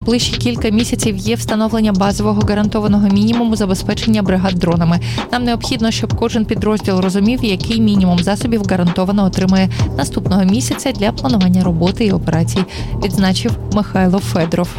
найближчі кілька місяців є встановлення базового гарантованого мінімуму забезпечення бригад дронами. Нам необхідно, щоб кожен підрозділ розумів, який мінімум засобів гарантовано отримає наступного місяця для планування роботи і операцій, відзначив Михайло Федоров.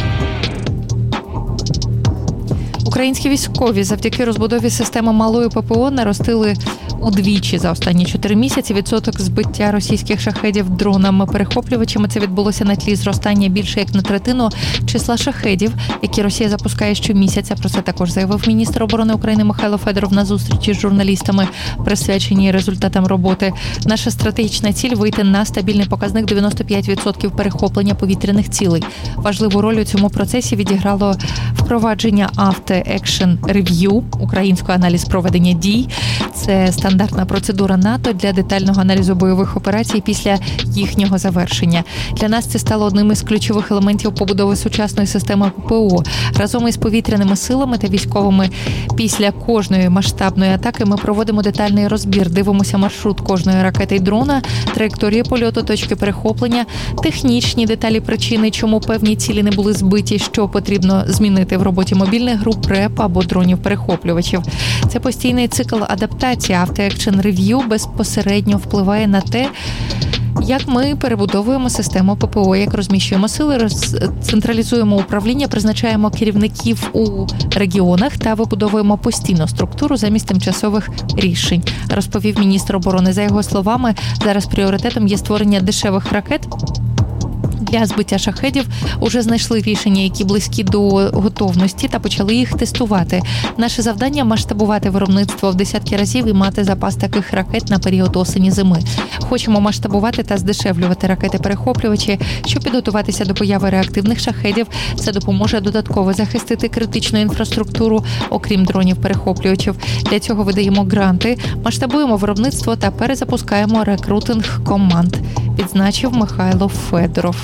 Українські військові завдяки розбудові системи малої ППО наростили удвічі за останні 4 місяці відсоток збиття російських шахедів дронами-перехоплювачами. Це відбулося на тлі зростання більше як на третину числа шахедів, які Росія запускає щомісяця. Про це також заявив міністр оборони України Михайло Федоров на зустрічі з журналістами, присвяченій результатам роботи. Наша стратегічна ціль – вийти на стабільний показник 95% перехоплення повітряних цілей. Важливу роль у цьому процесі відіграло впровадження Action Review, український аналіз проведення дій. Це стандартна процедура НАТО для детального аналізу бойових операцій після їхнього завершення. Для нас це стало одним із ключових елементів побудови сучасної системи ППО. Разом із повітряними силами та військовими після кожної масштабної атаки ми проводимо детальний розбір, дивимося маршрут кожної ракети й дрона, траєкторії польоту, точки перехоплення, технічні деталі причини, чому певні цілі не були збиті, що потрібно змінити в роботі мобільних груп, РЕП або дронів-перехоплювачів. Це постійний цикл адаптації. Action Review безпосередньо впливає на те, як ми перебудовуємо систему ППО, як розміщуємо сили, централізуємо управління, призначаємо керівників у регіонах та вибудовуємо постійну структуру замість тимчасових рішень, розповів міністр оборони. За його словами, зараз пріоритетом є створення дешевих ракет. Для збиття шахедів уже знайшли рішення, які близькі до готовності, та почали їх тестувати. Наше завдання – масштабувати виробництво в десятки разів і мати запас таких ракет на період осені-зими. Хочемо масштабувати та здешевлювати ракети-перехоплювачі, щоб підготуватися до появи реактивних шахедів. Це допоможе додатково захистити критичну інфраструктуру, окрім дронів-перехоплювачів. Для цього видаємо гранти, масштабуємо виробництво та перезапускаємо рекрутинг команд, відзначив Михайло Федоров.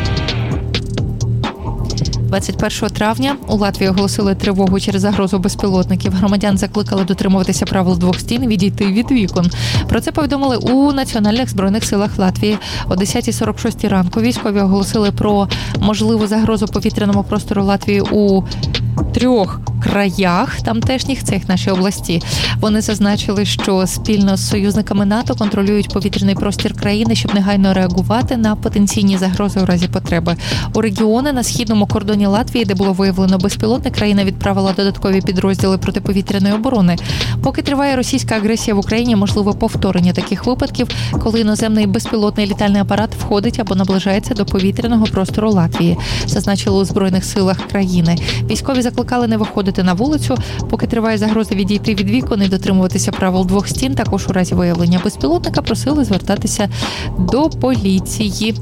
21 травня у Латвії оголосили тривогу через загрозу безпілотників. Громадян закликали дотримуватися правил двох стін і відійти від вікон. Про це повідомили у Національних збройних силах Латвії. О 10:46 ранку військові оголосили про можливу загрозу повітряному простору Латвії у 3 краях тамтешніх, це їх наші області. Вони зазначили, що спільно з союзниками НАТО контролюють повітряний простір країни, щоб негайно реагувати на потенційні загрози у разі потреби. У регіони на східному кордоні Латвії, де було виявлено безпілотник, країна відправила додаткові підрозділи протиповітряної оборони. Поки триває російська агресія в Україні, можливо повторення таких випадків, коли іноземний безпілотний літальний апарат входить або наближається до повітряного простору Латвії, зазначили у Збройних силах країни. Військові закликали не виходити на вулицю, поки триває загроза відійти від вікон і дотримуватися правил двох стін. Також у разі виявлення безпілотника просили звертатися до поліції.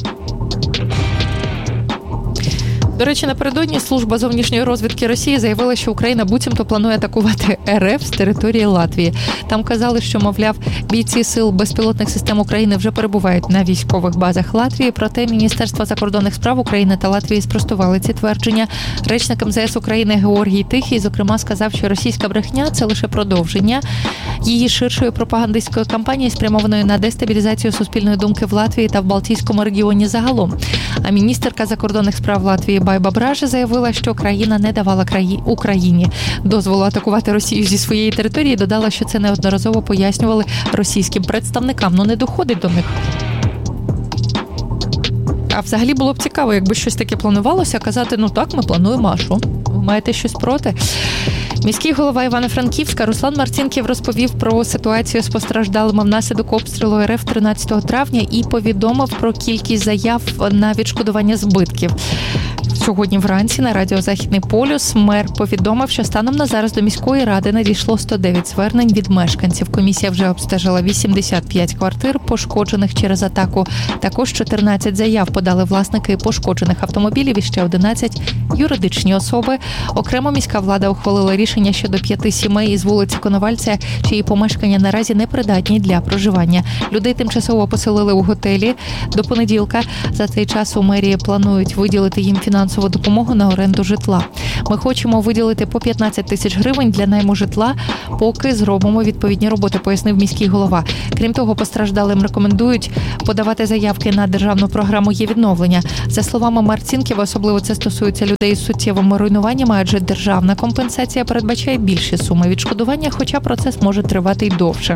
До речі, напередодні служба зовнішньої розвідки Росії заявила, що Україна буцімто планує атакувати РФ з території Латвії. Там казали, що, мовляв, бійці сил безпілотних систем України вже перебувають на військових базах Латвії. Проте Міністерство закордонних справ України та Латвії спростували ці твердження. Речник МЗС України Георгій Тихий, зокрема, сказав, що російська брехня – це лише продовження її ширшої пропагандистської кампанії, спрямованої на дестабілізацію суспільної думки в Латвії та в Балтійському регіоні загалом. А міністерка закордонних справ Латвії Байба Бража заявила, що країна не давала Україні дозволу атакувати Росію зі своєї території. Додала, що це неодноразово пояснювали російським представникам. Не доходить до них. А взагалі було б цікаво, якби щось таке планувалося, казати, так, ми плануємо, а що? Ви маєте щось проти? Міський голова Івано-Франківська Руслан Марцінків розповів про ситуацію з постраждалими внаслідок обстрілу РФ 13 травня і повідомив про кількість заяв на відшкодування збитків. Сьогодні вранці на радіо «Західний полюс» мер повідомив, що станом на зараз до міської ради надійшло 109 звернень від мешканців. Комісія вже обстежила 85 квартир, пошкоджених через атаку. Також 14 заяв подали власники пошкоджених автомобілів і ще 11 юридичні особи. Окремо міська влада ухвалила рішення щодо 5 сімей із вулиці Коновальця, чиї помешкання наразі непридатні для проживання. Людей тимчасово поселили у готелі до понеділка. За цей час у мерії планують виділити їм фінансову фінансову допомогу на оренду житла. Ми хочемо виділити по 15 тисяч гривень для найму житла, поки зробимо відповідні роботи, пояснив міський голова. Крім того, постраждалим рекомендують подавати заявки на державну програму «Є відновлення». За словами Марцінкєва, особливо це стосується людей з суттєвими руйнуваннями, адже державна компенсація передбачає більші суми відшкодування, хоча процес може тривати й довше.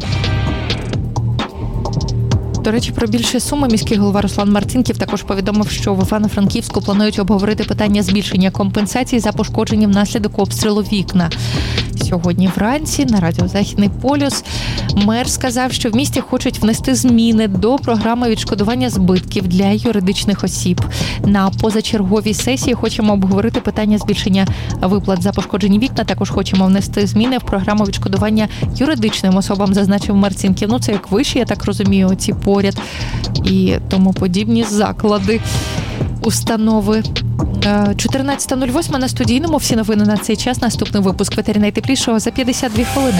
До речі, про більші суми міський голова Руслан Марцінків також повідомив, що в Івано-Франківську планують обговорити питання збільшення компенсації за пошкоджені внаслідок обстрілу вікна. Сьогодні вранці на радіо «Західний полюс» мер сказав, що в місті хочуть внести зміни до програми відшкодування збитків для юридичних осіб. На позачерговій сесії хочемо обговорити питання збільшення виплат за пошкоджені вікна. Також хочемо внести зміни в програму відшкодування юридичним особам, зазначив Марцінків. Ну, це як виші, я так розумію, ці поряд і тому подібні заклади, установи. 14.08 на студійному. Всі новини на цей час. Наступний випуск «Ветері найтеплішого» за 52 хвилини.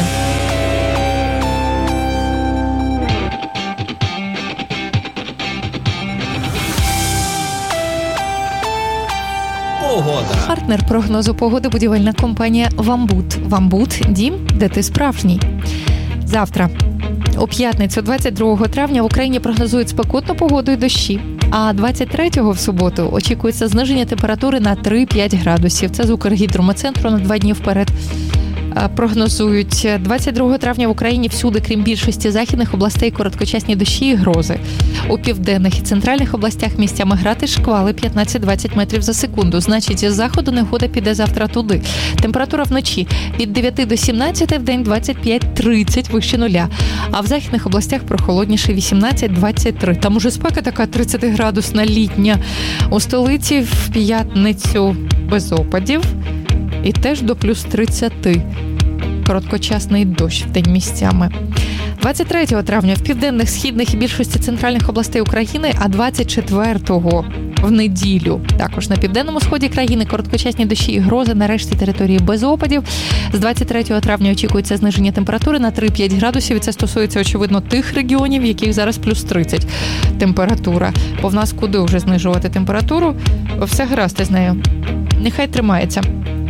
Погода. Партнер прогнозу погоди – будівельна компанія «Вамбут». «Вамбут» – дім, де ти справжній. Завтра, у п'ятницю, 22 травня, в Україні прогнозують спекотну погоду і дощі. А 23-го в суботу очікується зниження температури на 3-5 градусів. Це з Укргідромецентру на 2 дні вперед. Прогнозують 22 травня в Україні всюди, крім більшості західних областей, короткочасні дощі і грози. У південних і центральних областях місцями грати шквали 15-20 метрів за секунду. Значить, із заходу негода піде завтра туди. Температура вночі від 9 до 17, в день 25-30 вище нуля. А в західних областях прохолодніше 18-23. Там уже спека така 30-градусна літня. У столиці в п'ятницю без опадів. І теж до плюс 30. Короткочасний дощ в день місцями. 23 травня в південних, східних і більшості центральних областей України, а 24-го в неділю також на південному сході країни короткочасні дощі і грози, на решті території без опадів. З 23 травня очікується зниження температури на 3-5 градусів, і це стосується, очевидно, тих регіонів, в яких зараз плюс 30 температура. Бо в нас куди вже знижувати температуру? Все гаразд із нею. Нехай тримається.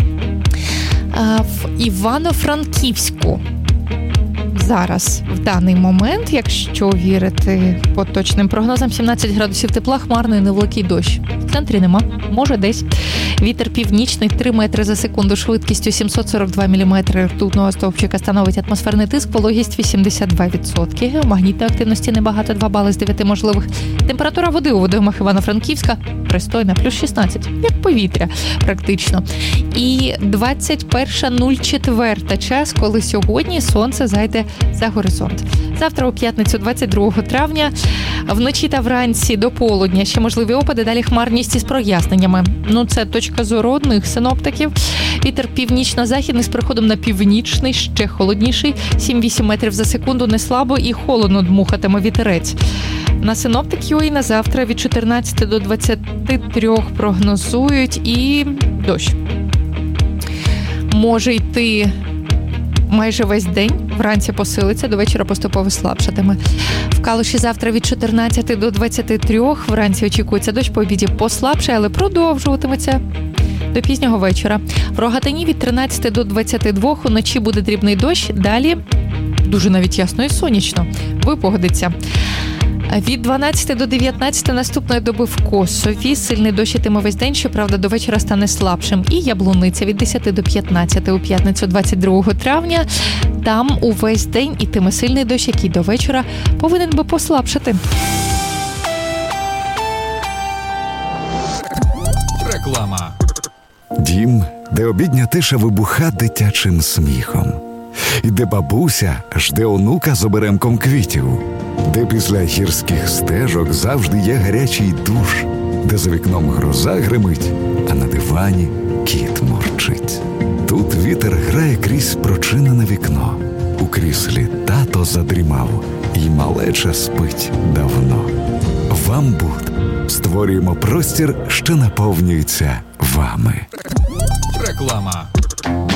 В Івано-Франківську зараз, в даний момент, якщо вірити поточним прогнозам, 17 градусів тепла, хмарно і невеликий дощ. В центрі нема, може десь. Вітер північний, 3 метри за секунду, швидкістю 742 мм ртутного стовпчика становить атмосферний тиск, вологість 82%. Геомагнітної активності небагато, 2 бали з 9 можливих. Температура води у водоймах Івано-Франківська пристойна, плюс 16, як повітря практично. І 21.04 час, коли сьогодні сонце зайде за горизонт. Завтра у п'ятницю, 22 травня, вночі та вранці до полудня ще можливі опади, далі хмарність із проясненнями. Ну, це точка зору одних синоптиків. Вітер північно-західний з переходом на північний, ще холодніший, 7-8 метрів за секунду, не слабо і холодно дмухатиме вітерець. На синоптик.ua на завтра від 14 до 23 прогнозують і дощ. Може йти майже весь день, вранці посилиться, до вечора поступово слабшатиме. В Калуші завтра від 14 до 23, вранці очікується дощ, по обіді послабше, але продовжуватиметься до пізнього вечора. В Рогатині від 13 до 22, уночі буде дрібний дощ, далі дуже навіть ясно і сонячно, випогодиться. Від 12 до 19 наступної доби в Косові сильний дощ ітиме весь день, щоправда, до вечора стане слабшим. І Яблуниця від 10 до 15 у п'ятницю 22 травня. Там увесь день ітиме сильний дощ, який до вечора повинен би послабшати. Реклама. Дім, де обідня тиша вибуха дитячим сміхом. І де бабуся жде онука з оберемком квітів. Де після гірських стежок завжди є гарячий душ. Де за вікном гроза гримить, а на дивані кіт мурчить. Тут вітер грає крізь прочинене вікно. У кріслі тато задрімав, і малеча спить давно. «Вамбут» створюємо простір, що наповнюється вами. Реклама.